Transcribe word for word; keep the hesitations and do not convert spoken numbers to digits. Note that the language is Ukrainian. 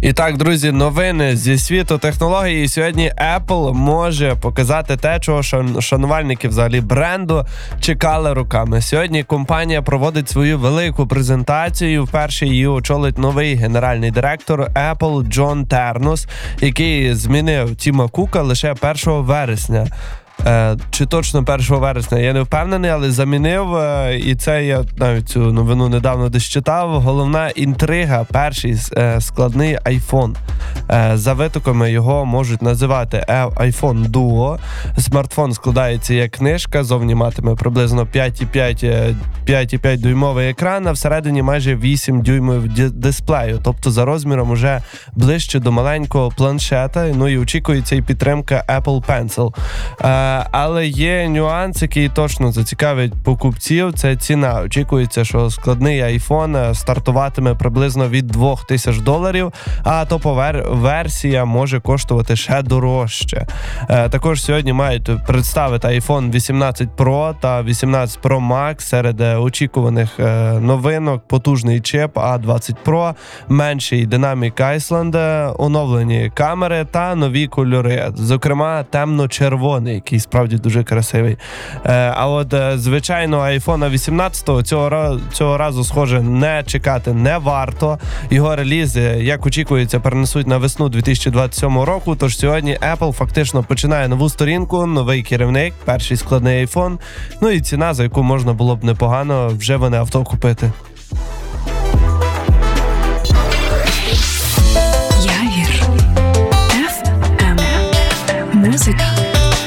І так, друзі, новини зі світу технологій. І сьогодні Apple може показати те, чого шанувальники взагалі бренду чекали роками. Сьогодні компанія проводить свою велику презентацію. Вперше її очолить новий генеральний директор Apple Джон Тернус, який змінив Тіма Кука лише першого вересня. Е, чи точно першого вересня, я не впевнений, але замінив, е, і це я навіть цю новину недавно десь читав. Головна інтрига – перший е, складний iPhone. Е, за витоками його можуть називати iPhone Duo. Смартфон складається як книжка, зовні матиме приблизно п'ять і п'ять дюймовий екран, а всередині майже вісім дюймів дисплею, тобто за розміром уже ближче до маленького планшета, ну і очікується і підтримка Apple Pencil. Е, Але є нюанс, який точно зацікавить покупців. Це ціна. Очікується, що складний iPhone стартуватиме приблизно від двох тисяч доларів, а топова версія може коштувати ще дорожче. Також сьогодні мають представити iPhone вісімнадцять Pro та вісімнадцять Pro Max серед очікуваних новинок. Потужний чип а двадцять Pro, менший Dynamic Island, оновлені камери та нові кольори. Зокрема, темно-червоний, який справді дуже красивий. А от звичайно iPhone вісімнадцять цього, цього разу, схоже, не чекати не варто. Його реліз, як очікується, перенесуть на весну дві тисячі двадцять сьомого року, тож сьогодні Apple фактично починає нову сторінку, новий керівник, перший складний iPhone, ну і ціна, за яку можна було б непогано вже вони авто купити. Явір. еф ем. Музика.